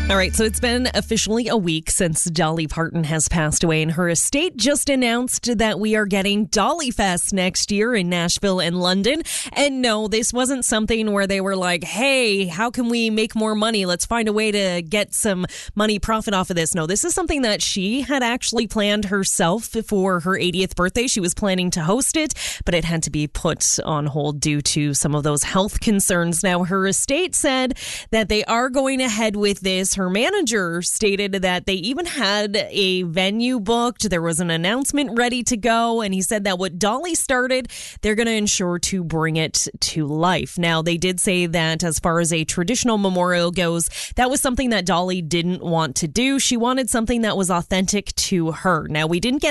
All right, so it's been officially a week since Dolly Parton has passed away, and her estate just announced that we are getting Dolly Fest next year in Nashville and London. And no, this wasn't something where they were like, hey, how can we make more money? Let's find a way to get some money profit off of this. No, this is something that she had actually planned herself for her 80th birthday. She was planning to host it, but it had to be put on hold due to some of those health concerns. Now, her estate said that they are going ahead with this. Her manager stated that they even had a venue booked. There was an announcement ready to go. And he said that what Dolly started, they're going to ensure to bring it to life. Now, they did say that as far as a traditional memorial goes, that was something that Dolly didn't want to do. She wanted something that was authentic to her. Now, we didn't get